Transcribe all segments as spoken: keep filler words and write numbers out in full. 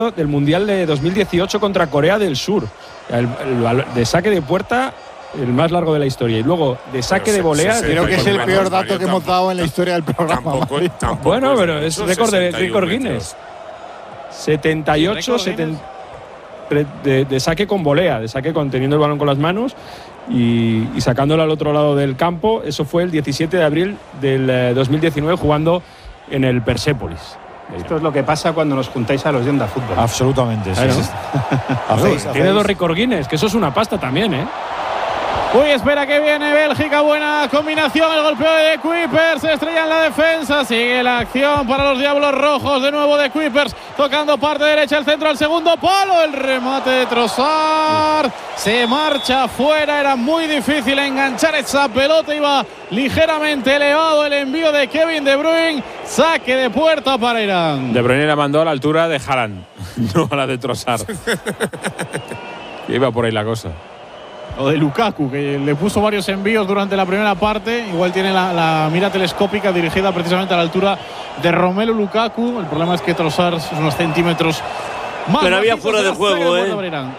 del Mundial de dos mil dieciocho contra Corea del Sur. El, el, de saque de puerta, el más largo de la historia. Y luego, de saque pero de volea… Se, se, creo que es el peor dato que hemos dado en la historia del programa. Tampoco, tampoco bueno, pero es récord de récord Guinness. setenta y ocho, setenta, de, de saque con volea, de saque con teniendo el balón con las manos y, y sacándolo al otro lado del campo. Eso fue el diecisiete de abril del eh, dos mil diecinueve jugando en el Persépolis. Esto es lo que pasa cuando nos juntáis a los de Onda Fútbol. Absolutamente, sí. sí. Hacéis, Tiene hacéis. dos récord Guinness, que eso es una pasta también, ¿eh? Uy, espera que viene Bélgica, buena combinación, el golpeo de Kuipers, se estrella en la defensa, sigue la acción para los Diablos Rojos, de nuevo de Kuipers, tocando parte derecha, el centro al segundo palo, el remate de Trossard, se marcha fuera, era muy difícil enganchar esa pelota, iba ligeramente elevado el envío de Kevin De Bruyne, saque de puerta para Irán. De Bruyne la mandó a la altura de Haaland, no a la de Trossard. Iba por ahí la cosa. O de Lukaku, que le puso varios envíos durante la primera parte. Igual tiene la, la mira telescópica dirigida precisamente a la altura de Romelu Lukaku. El problema es que Trossard es unos centímetros más. Pero había fuera de juego, ¿eh?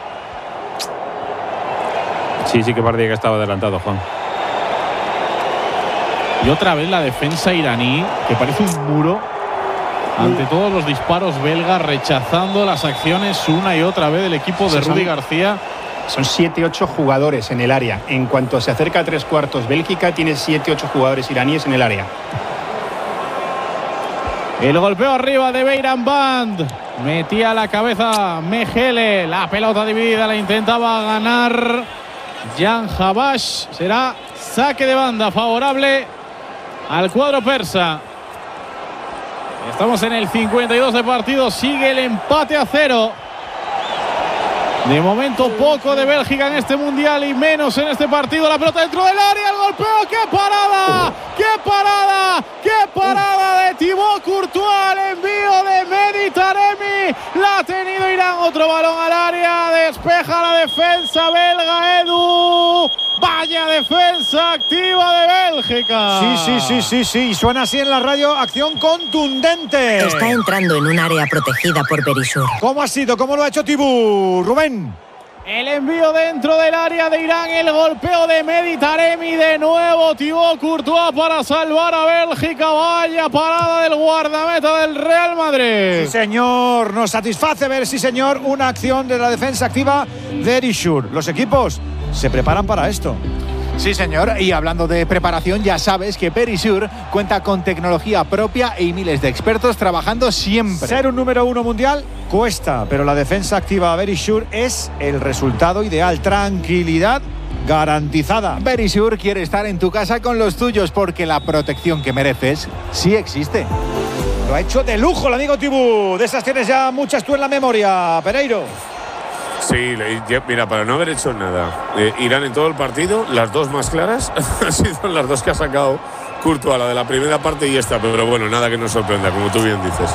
Sí, sí que parecía que estaba adelantado, Juan. Y otra vez la defensa iraní, que parece un muro ante todos los disparos belgas, rechazando las acciones una y otra vez del equipo de Rudy García. Son siete ocho jugadores en el área. En cuanto se acerca a tres cuartos, Bélgica tiene siete ocho jugadores iraníes en el área. El golpeo arriba de Beiran Band. Metía la cabeza Mejele. La pelota dividida la intentaba ganar Jan Habash. Será saque de banda favorable al cuadro persa. Estamos en el cincuenta y dos de partido. Sigue el empate a cero. De momento poco de Bélgica en este mundial y menos en este partido. La pelota dentro del área, el golpeo. ¡Qué parada! ¡Qué parada! ¡Qué parada de Thibaut Courtois! El envío de Mehdi Taremi. La ha tenido Irán. Otro balón al área. Despeja la defensa belga, Edu. Vaya defensa activa de Bélgica. Sí, sí, sí, sí, sí. Y suena así en la radio. Acción contundente. Está entrando en un área protegida por Berisur. ¿Cómo ha sido? ¿Cómo lo ha hecho Thibaut? Rubén. El envío dentro del área de Irán, el golpeo de Mehdi Taremi, de nuevo Thibaut Courtois para salvar a Bélgica. Vaya parada del guardameta del Real Madrid. Sí, señor, nos satisface ver, sí, señor, una acción de la defensa activa de Berisur. Los equipos se preparan para esto. Sí, señor, y hablando de preparación, ya sabes que Berisur cuenta con tecnología propia y miles de expertos trabajando siempre. Ser un número uno mundial cuesta, pero la defensa activa Berisur es el resultado ideal. Tranquilidad garantizada. Berisur quiere estar en tu casa con los tuyos porque la protección que mereces sí existe. Lo ha hecho de lujo el amigo Thibaut. De esas tienes ya muchas tú en la memoria, Pereiro. Sí, mira, para no haber hecho nada, eh, Irán en todo el partido, las dos más claras han sido las dos que ha sacado Courtois, la de la primera parte y esta, pero bueno, nada que nos sorprenda, como tú bien dices.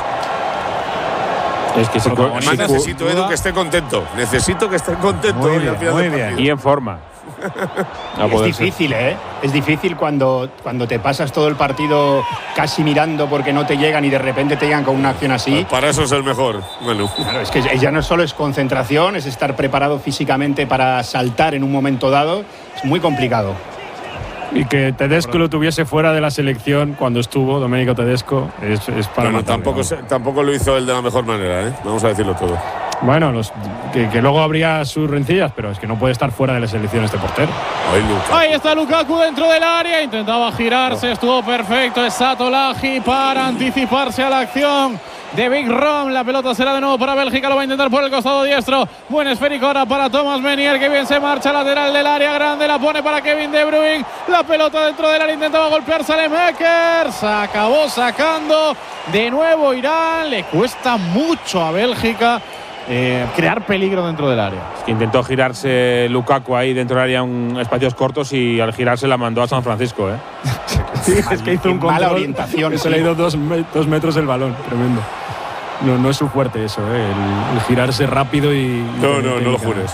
Es que si Además si necesito, Edu, que esté contento, necesito que esté contento. Muy bien, muy bien. Y en forma. Es difícil, ¿eh? Es difícil cuando, cuando te pasas todo el partido casi mirando porque no te llegan y de repente te llegan con una acción así. Pues para eso es el mejor. Bueno. Claro, es que ya no solo es concentración, es estar preparado físicamente para saltar en un momento dado. Es muy complicado. Y que Tedesco lo tuviese fuera de la selección cuando estuvo, Domenico Tedesco, es, es para bueno, matarle, tampoco, se, tampoco lo hizo él de la mejor manera, ¿eh? Vamos a decirlo todo. Bueno, los, que, que luego habría sus rencillas, pero es que no puede estar fuera de la selección este portero. Ahí, Lukaku. Ahí está Lukaku dentro del área, intentaba girarse, estuvo perfecto, es Satolahi para anticiparse a la acción de Big Rom. La pelota será de nuevo para Bélgica, lo va a intentar por el costado diestro. Buen esférico ahora para Thomas Meunier, que bien se marcha, lateral del área grande, la pone para Kevin De Bruyne. La pelota dentro del área, intentaba golpear Saelemaekers, se acabó sacando de nuevo Irán. Le cuesta mucho a Bélgica Eh, crear peligro dentro del área. Es que intentó girarse Lukaku ahí dentro del área en espacios cortos y al girarse la mandó a San Francisco, ¿eh? Sí, es que hizo un control, mala orientación. Que se le ha ido dos, dos metros el balón, tremendo. No, no es su fuerte eso, ¿eh? el, el girarse rápido y… No, no, no lo jures.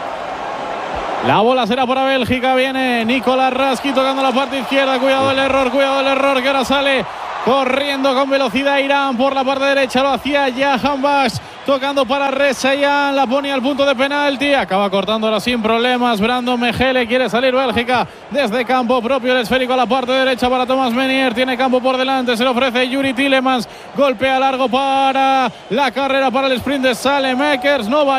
La bola será para Bélgica, viene Nicolás Raski tocando la parte izquierda, cuidado el error, cuidado el error, que ahora sale corriendo con velocidad Irán por la parte derecha, lo hacía ya Hambas, tocando para Rezayan, la ponía al punto de penalti, acaba cortándola sin problemas. Brandon Mejele, quiere salir Bélgica desde campo propio, el esférico a la parte derecha para Thomas Menier, tiene campo por delante, se lo ofrece Yuri Tillemans, golpea largo para la carrera, para el sprint de Saelemaekers, no va